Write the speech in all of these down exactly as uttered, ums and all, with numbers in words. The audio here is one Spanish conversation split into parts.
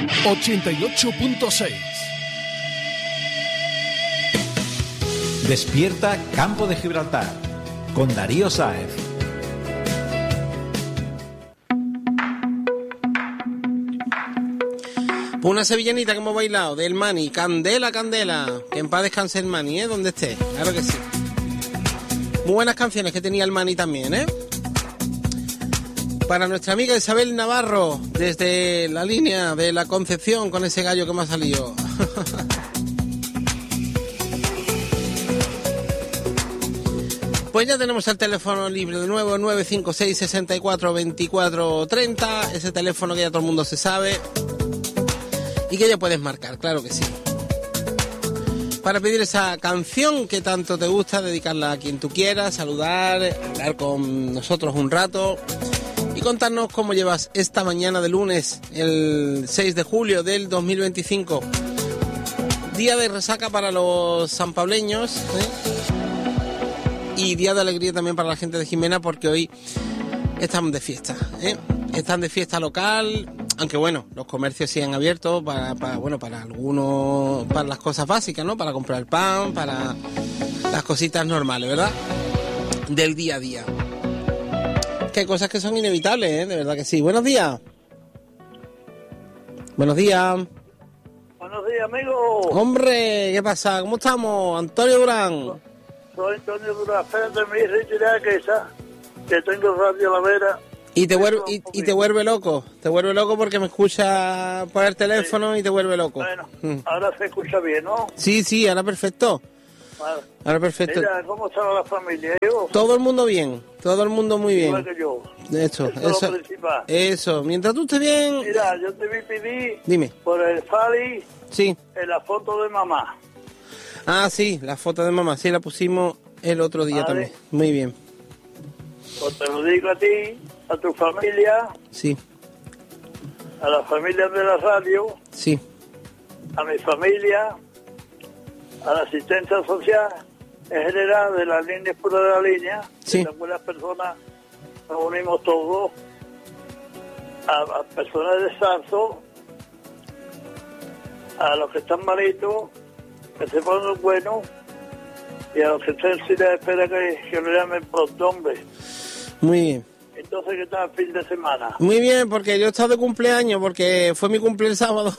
ochenta y ocho punto seis. Despierta Campo de Gibraltar con Darío Sáez. Una sevillanita que hemos bailado del Mani, Candela, Candela. Que en paz descanse el Mani, ¿eh? Donde esté, claro que sí. Muy buenas canciones que tenía el Mani también, ¿eh? Para nuestra amiga Isabel Navarro, desde la línea de la Concepción, con ese gallo que me ha salido. Pues ya tenemos el teléfono libre de nuevo, nueve cinco seis, seis cuatro, veinticuatro treinta, ese teléfono que ya todo el mundo se sabe y que ya puedes marcar, claro que sí. Para pedir esa canción que tanto te gusta, dedicarla a quien tú quieras, saludar, hablar con nosotros un rato y contarnos cómo llevas esta mañana de lunes, el seis de julio del dos mil veinticinco. Día de resaca para los sanpableños, ¿eh? Y día de alegría también para la gente de Jimena, porque hoy están de fiesta, ¿eh? Están de fiesta local, aunque bueno, los comercios siguen abiertos para, para bueno, para algunos, para las cosas básicas, ¿no? Para comprar el pan, para las cositas normales, ¿verdad? Del día a día. Que hay cosas que son inevitables, ¿eh? De verdad que sí. Buenos días. Buenos días. Buenos días, amigo. Hombre, ¿qué pasa? ¿Cómo estamos? Antonio Durán. Soy Antonio Durán. Espérate, me retiré que esa, que tengo radio a la vera. Y te vuelve y, y te vuelve loco, te vuelve loco porque me escucha por el teléfono, sí. Y te vuelve loco. Bueno, mm. Ahora se escucha bien, ¿no? Sí, sí, ahora perfecto. Vale. Ahora perfecto. Mira, ¿cómo estaba la familia? ¿Yo? Todo el mundo bien, todo el mundo muy bien. Igual que yo. Eso, eso. Eso, es lo principal. Eso, mientras tú estés bien... Mira, yo te vi pedir Dime. Por el Fali, sí. En la foto de mamá. Ah, sí, la foto de mamá, sí, la pusimos el otro día, vale. También. Muy bien. Pues te lo digo a ti, a tu familia, sí, a las familias de la radio, sí, a mi familia, a la asistencia social en general de las líneas pura de la línea, sí. Las buenas personas nos unimos todos, a, a personas de Sarso, a los que están malitos, que se ponen buenos, y a los que estén sin la espera que, que lo llamen pronto, hombre. Muy bien. Entonces, ¿qué tal el fin de semana? Muy bien, porque yo he estado de cumpleaños, porque fue mi cumpleaños el sábado,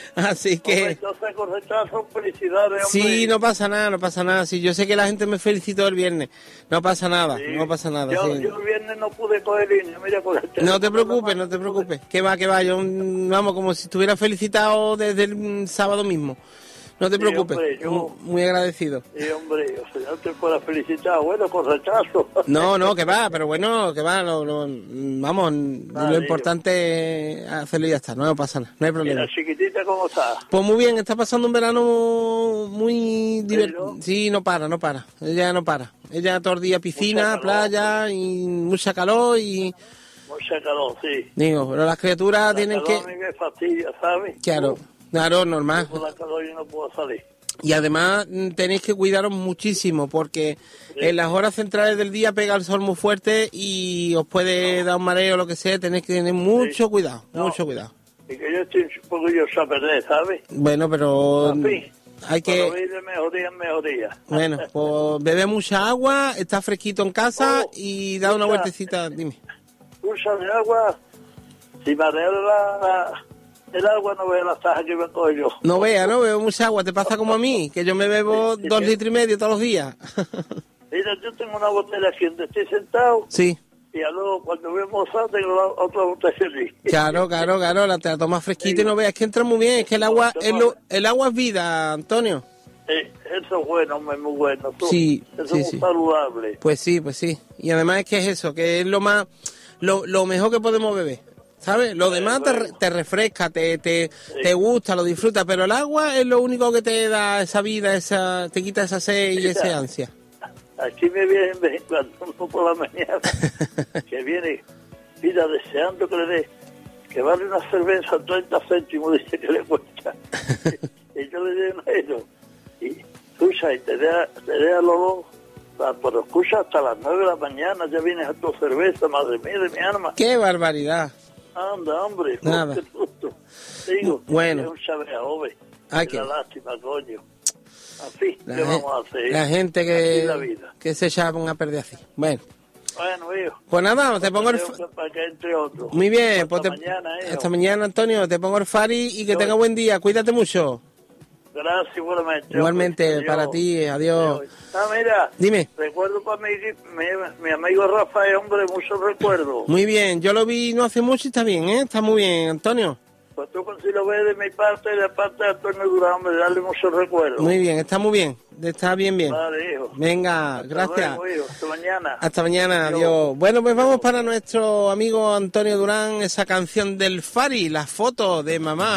así que... Hombre, entonces, con retraso, felicidades, hombre. Sí, no pasa nada, no pasa nada. Sí, yo sé que la gente me felicitó el viernes. No pasa nada, sí. No pasa nada. Yo, sí. yo el viernes no pude coger línea, mira, con el No te preocupes, no te preocupes. Que va, que va, yo, vamos, como si estuviera felicitado desde el sábado mismo. No te sí, preocupes, hombre, yo, muy, muy agradecido. Sí, hombre, o sea, no te puedo felicitar, bueno, con retraso. No, no, que va, pero bueno, que va, lo, lo, vamos, vale, lo importante es hacerlo y ya está, no pasa nada, no hay problema. ¿Y la chiquitita cómo está? Pues muy bien, está pasando un verano muy divertido. Sí, no para, no para, ella no para. Ella todo el día piscina, playa y mucha calor y... Mucha calor, sí. Digo, pero las criaturas la tienen calor que... A mí me fastidia, ¿sabes? Claro. Claro, normal. Por la calor yo no puedo salir. Y además tenéis que cuidaros muchísimo porque sí. En las horas centrales del día pega el sol muy fuerte y os puede no. dar un mareo o lo que sea. Tenéis que tener mucho sí. cuidado, no. mucho cuidado. Y que yo estoy un poco yo a perder, ¿sabes? Bueno, pero en fin, hay que... de mejoría en mejoría. Bueno, pues bebe mucha agua, está fresquito en casa oh, y da mucha, una vueltecita. Dime. Usa de agua, si marea la... la... El agua no vea las tajas que me cojo yo. No vea, no bebo mucha agua. Te pasa como a mí, que yo me bebo sí, sí, dos sí. litros y medio todos los días. Mira, yo tengo una botella aquí donde estoy sentado. Sí. Y luego cuando vemos tengo la otra botella allí. Claro, claro, claro. La, te la tomas fresquita sí. Y no veas que entra muy bien. Es que el agua es, lo, el agua es vida, Antonio. Sí, eso es bueno, hombre, muy bueno. Tú, sí, eso sí, es muy sí. saludable. Pues sí, pues sí. Y además es que es eso, que es lo más, lo, lo mejor que podemos beber. ¿Sabes? Lo demás te, te refresca, te, te, sí. te gusta, lo disfrutas, pero el agua es lo único que te da esa vida, esa te quita esa sed y esa ansia. Aquí me viene de vez en cuando por la mañana, que viene, mira, deseando que le dé, que vale una cerveza treinta céntimos, dice que le cuesta. Y yo le doy un euro. Y escucha, y te deja, te deja los dos, pero escucha hasta las nueve de la mañana, ya vienes a tu cerveza, madre mía de mi alma. ¡Qué barbaridad! Anda, hombre, Nada. qué susto. Digo, Bueno. es un saber joven. Ay, Es qué- la lástima, coño. Así, La, ¿qué gen- vamos a hacer? la gente Así es la que, vida. que se echa a perder así. Bueno, Bueno, hijo. pues nada, te pongo el... fa- Para que entre otro. Muy bien, Hasta pues te- mañana, hijo. hasta mañana, Antonio, te pongo el Fari y que Yo- tenga buen día, cuídate mucho. Gracias, igualmente. Igualmente, hombre. para Adiós. ti, adiós. Ah, mira. Dime. Recuerdo para mi, mi, mi amigo Rafael, hombre, muchos recuerdos. Muy bien, yo lo vi no hace mucho y está bien, ¿eh? Está muy bien, Antonio. Pues tú, si lo ves de mi parte y de parte de Antonio Durán, hombre, darle muchos recuerdos. Muy bien, está muy bien, está bien, bien. Vale, hijo. Venga, Hasta gracias. luego, hijo. Hasta mañana. Hasta mañana, Adiós. adiós. Bueno, pues vamos para nuestro amigo Antonio Durán, esa canción del Fari, la foto de mamá.